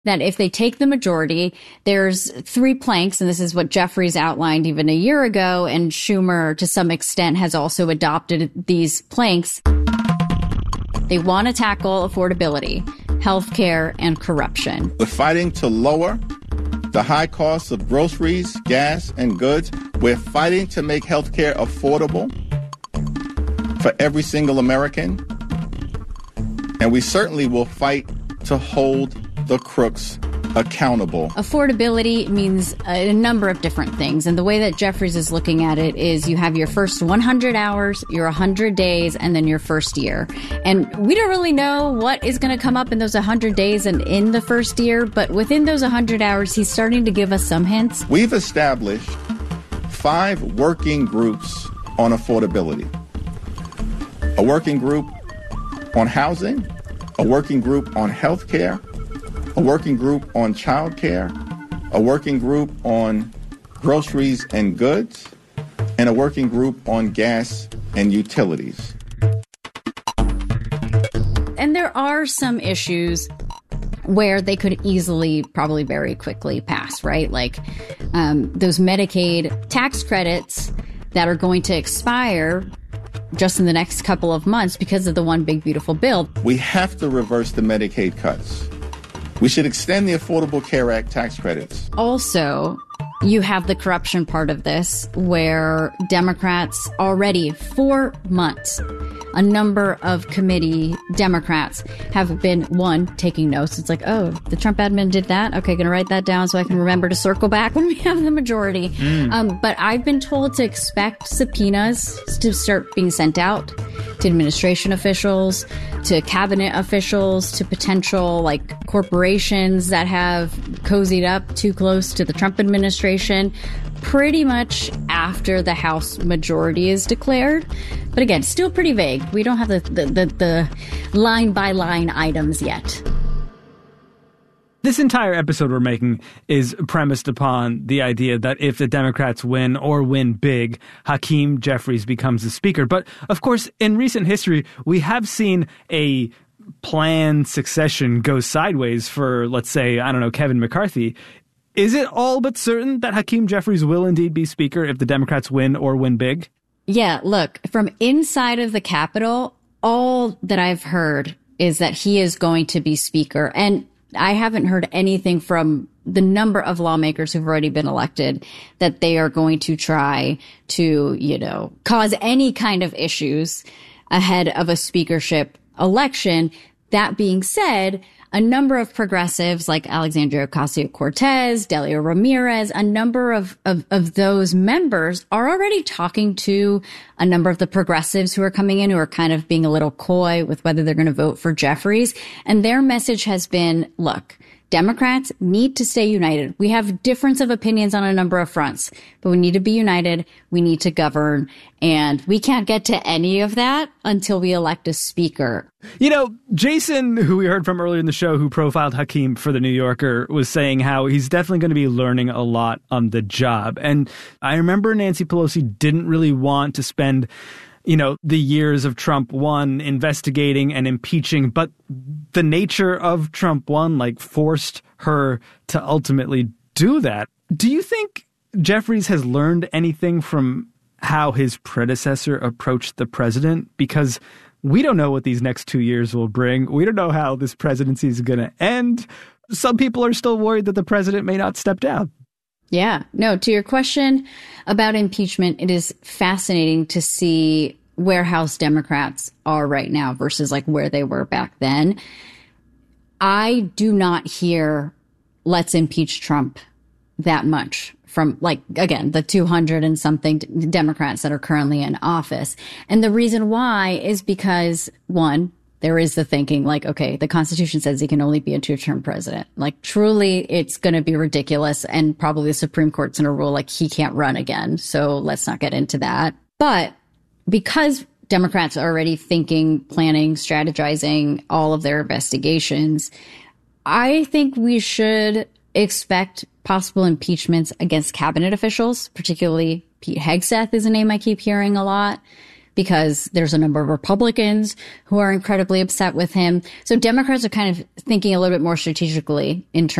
that if they take the majority, there's three planks, and this is what Jeffries outlined even a year ago, and Schumer, to some extent, has also adopted these planks. They want to tackle affordability, healthcare, and corruption. We're fighting to lower the high costs of groceries, gas, and goods. We're fighting to make healthcare affordable for every single American. And we certainly will fight to hold the crooks accountable. Affordability means a number of different things. And the way that Jeffries is looking at it is you have your first 100 hours, your 100 days, and then your first year. And we don't really know what is going to come up in those 100 days and in the first year. But within those 100 hours, he's starting to give us some hints. We've established 5 working groups on affordability. A working group on housing, a working group on health care, a working group on child care, a working group on groceries and goods, and a working group on gas and utilities. And there are some issues where they could easily, probably very quickly pass, right? Like those Medicaid tax credits that are going to expire just in the next couple of months because of the One Big Beautiful Bill. We have to reverse the Medicaid cuts. We should extend the Affordable Care Act tax credits. Also, you have the corruption part of this, where Democrats already 4 months, a number of committee Democrats have been, one, taking notes. It's like, oh, the Trump admin did that? Okay, going to write that down so I can remember to circle back when we have the majority. But I've been told to expect subpoenas to start being sent out to administration officials, to cabinet officials, to potential corporations that have cozied up too close to the Trump administration, pretty much after the House majority is declared. But again, still pretty vague. We don't have the line by line items yet. This entire episode we're making is premised upon the idea that if the Democrats win or win big, Hakeem Jeffries becomes the speaker. But of course, in recent history, we have seen a planned succession go sideways for, let's say, Kevin McCarthy. Is it all but certain that Hakeem Jeffries will indeed be speaker if the Democrats win or win big? Yeah, look, from inside of the Capitol, all that I've heard is that he is going to be speaker. And I haven't heard anything from the number of lawmakers who've already been elected that they are going to try to, cause any kind of issues ahead of a speakership election. That being said, a number of progressives like Alexandria Ocasio-Cortez, Delia Ramirez, a number of those members are already talking to a number of the progressives who are coming in, who are kind of being a little coy with whether they're going to vote for Jeffries. And their message has been, look, Democrats need to stay united. We have difference of opinions on a number of fronts, but we need to be united. We need to govern. And we can't get to any of that until we elect a speaker. Jason, who we heard from earlier in the show, who profiled Hakeem for The New Yorker, was saying how he's definitely going to be learning a lot on the job. And I remember Nancy Pelosi didn't really want to spend the years of Trump 1 investigating and impeaching, but the nature of Trump 1 forced her to ultimately do that. Do you think Jeffries has learned anything from how his predecessor approached the president? Because we don't know what these next 2 years will bring. We don't know how this presidency is going to end. Some people are still worried that the president may not step down. Yeah. No, to your question about impeachment, it is fascinating to see where House Democrats are right now versus where they were back then. I do not hear let's impeach Trump that much from again, the 200 and something Democrats that are currently in office. And the reason why is because, one, there is the thinking okay, the Constitution says he can only be a 2-term president. Truly, it's going to be ridiculous. And probably the Supreme Court's going to rule he can't run again. So let's not get into that. But because Democrats are already thinking, planning, strategizing all of their investigations, I think we should expect possible impeachments against cabinet officials, particularly Pete Hegseth is a name I keep hearing a lot. because there's a number of Republicans who are incredibly upset with him. So Democrats are kind of thinking a little bit more strategically in terms